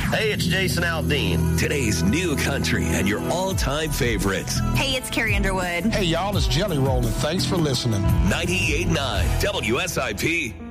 Hey, it's Jason Aldean. Today's new country and your all-time favorites. Hey, it's Carrie Underwood. Hey, y'all, it's Jelly Roll, and thanks for listening. 98.9 WSIP.